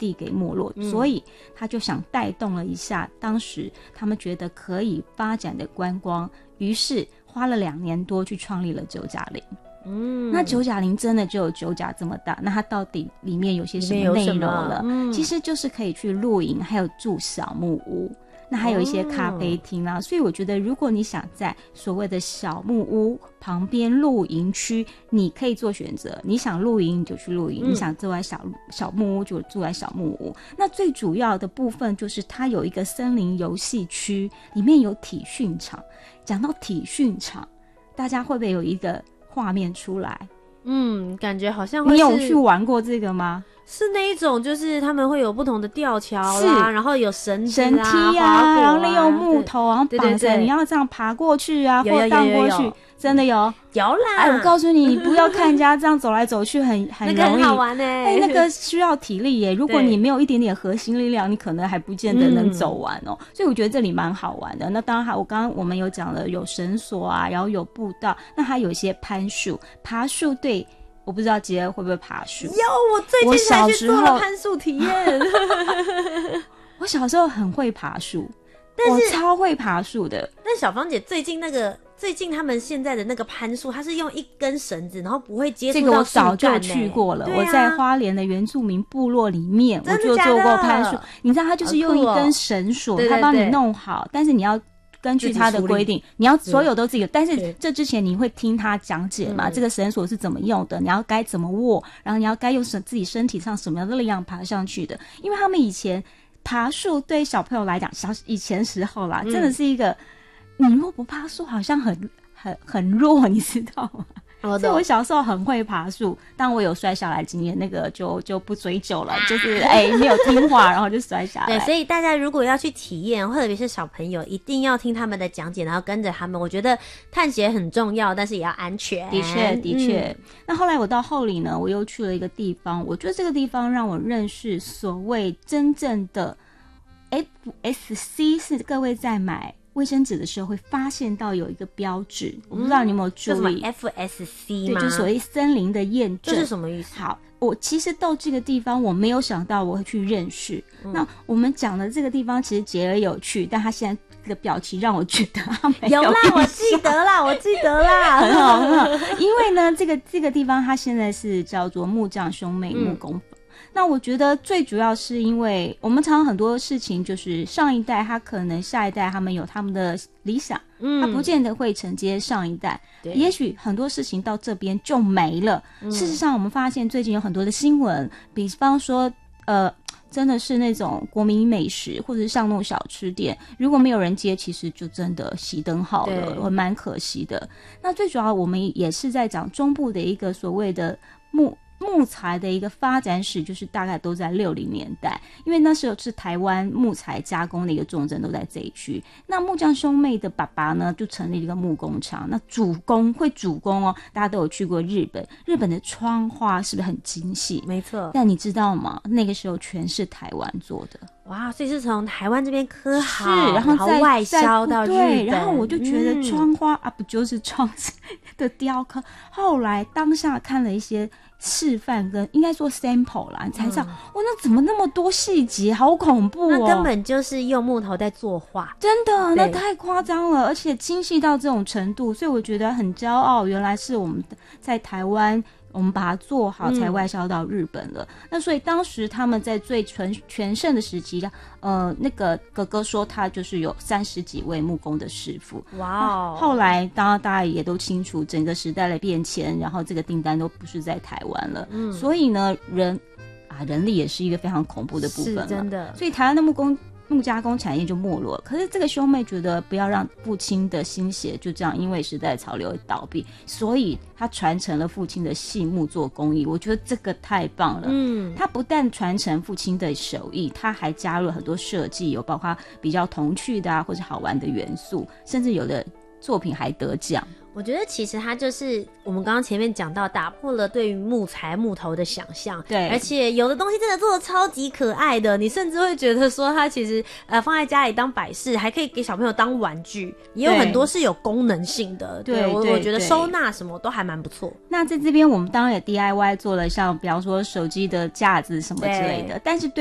地给没落，所以他就想带动了一下当时他们觉得可以发展的观光，于是花了2年多去创立了九甲陵。那九甲陵真的就有九甲这么大，那它到底里面有些什么内容了？其实就是可以去露营，还有住小木屋，那还有一些咖啡厅啊，所以我觉得如果你想在所谓的小木屋旁边露营区，你可以做选择，你想露营你就去露营，你想住在小木屋就住在小木屋。那最主要的部分就是它有一个森林游戏区，里面有体训场。讲到体训场，大家会不会有一个画面出来？ 感觉好像会是。 你有去玩过这个吗？ 是那一种，就是他们会有不同的吊桥啦，然后有绳子梯啊，然后利用木头然后绑着，你要这样爬过去啊，或荡过去，真的有啦。 哎，我告诉你，你不要看人家这样走来走去很容易， 那个很好玩那个需要体力耶。如果你没有一点点核心力量，你可能还不见得能走完哦。所以我觉得这里蛮好玩的。那当然，我们有讲了，有绳索啊，然后有步道，那还有一些攀树、爬树队。我不知道杰会不会爬树。 我最近才去做了攀树体验。 我小时候很会爬树， 但是我超会爬树的。 但小芳姐最近他们现在的那个攀树，它是用一根绳子，然后不会接触到树干。这个我早就去过了，我在花莲的原住民部落里面，我就做过攀树。你知道，它就是用一根绳索，它帮你弄好，但是你要根据他的规定，你要所有都自己，但是这之前你会听他讲解嘛？这个绳索是怎么用的，你要该怎么握，然后你要该用自己身体上什么样的力量爬上去的。因为他们以前爬树对小朋友来讲，以前时候啦，真的是一个，你若不爬树好像很弱，你知道吗？所以我小时候很会爬树，但我有摔下来经验，那个就不追究了，就是没有听话，然后就摔下来。 对，所以大家如果要去体验，特别是小朋友，一定要听他们的讲解，然后跟着他们。我觉得探险很重要，但是也要安全。 的确。那后来我到后里呢，我又去了一个地方，我觉得这个地方让我认识所谓真正的 FSC， 是各位在买卫生纸的时候会发现到有一个标志，我不知道你有没有注意。 什么 FSC 吗？ 对，就是所谓森林的验证。 这是什么意思？ 好，我其实到这个地方我没有想到我会去认识。那我们讲的这个地方其实杰儿有趣，但他现在的表情让我觉得他没有。 有啦，我记得啦， 很好。因为呢，这个地方它现在是叫做木匠兄妹木工坊。那我觉得最主要是因为我们常常很多事情就是上一代他可能下一代他们有他们的理想，他不见得会承接上一代，也许很多事情到这边就没了。事实上我们发现最近有很多的新闻，比方说真的是那种国民美食或者是巷弄小吃店，如果没有人接，其实就真的熄灯好了，蛮可惜的。那最主要我们也是在讲中部的一个所谓的木材的一个发展史，就是大概都在60年代，因为那时候是台湾木材加工的一个重镇，都在这一区。那木匠兄妹的爸爸呢，就成立了一个木工厂。那主工哦，大家都有去过日本的窗花是不是很精细？ 没错。 但你知道吗？那个时候全是台湾做的。 哇，所以是从台湾这边刻好， 然后外销到日本。 对，然后我就觉得窗花不就是窗子的雕刻？后来当下看了一些示范跟应该说 sample 啦，你才知道那怎么那么多细节，好恐怖哦！ 那根本就是用木头在作画， 真的，那太夸张了，而且精细到这种程度，所以我觉得很骄傲。原来是我们在台湾，我们把它做好才外销到日本了。那所以当时他们在最全盛的时期，那个哥哥说他就是有30几位木工的师傅。 哇哦！ 后来当然大家也都清楚整个时代的变迁，然后这个订单都不是在台湾了。所以呢，人力也是一个非常恐怖的部分了， 是真的。 所以台湾的木加工产业就没落，可是这个兄妹觉得不要让父亲的心血就这样因为时代潮流倒闭，所以他传承了父亲的细木做工艺。我觉得这个太棒了。他不但传承父亲的手艺，他还加入了很多设计，有包括比较童趣的或者好玩的元素，甚至有的作品还得奖。 我觉得其实它就是我们刚刚前面讲到，打破了对于木头的想象。 对， 而且有的东西真的做得超级可爱的，你甚至会觉得说它其实放在家里当摆饰，还可以给小朋友当玩具，也有很多是有功能性的。对，我觉得收纳什么都还蛮不错。 那在这边我们当然也 DIY 做了像比方说手机的架子什么之类的，但是